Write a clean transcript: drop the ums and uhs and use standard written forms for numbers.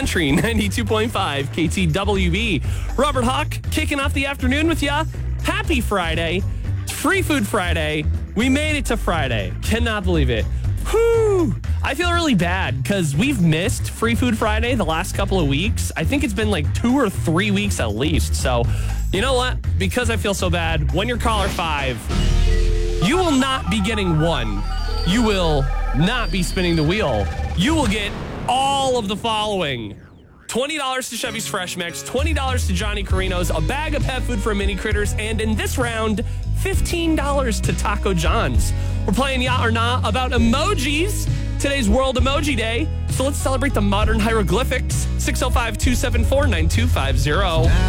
Country 92.5 KTWB. Robert Hawk kicking off the afternoon with ya. Happy Friday. It's Free Food Friday. We made it to Friday. Cannot believe it. Whew. I feel really bad because we've missed Free Food Friday the last couple of weeks. I think it's been like 2 or 3 weeks at least. So, you know what? Because I feel so bad, when you're caller 5, you will not be getting one. You will not be spinning the wheel. You will get all of the following. $20 to Chevy's Fresh Mix, $20 to Johnny Carino's, a bag of pet food from Mini Critters, and in this round, $15 to Taco John's. We're playing Ya or Nah about emojis. Today's World Emoji Day, so let's celebrate the modern hieroglyphics. 605-274-9250.